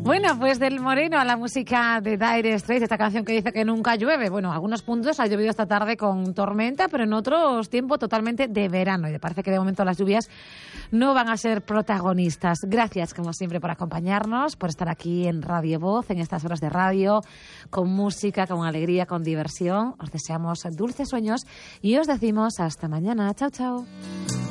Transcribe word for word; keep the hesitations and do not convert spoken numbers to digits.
Bueno, pues del Moreno a la música de Dire Straits, esta canción que dice que nunca llueve. Bueno, algunos puntos ha llovido esta tarde con tormenta, pero en otros tiempo totalmente de verano. Y parece que de momento las lluvias no van a ser protagonistas. Gracias, como siempre, por acompañarnos, por estar aquí en Radio Voz, en estas horas de radio, con música, con alegría, con diversión. Os deseamos dulces sueños y os decimos hasta mañana. Chao, chao.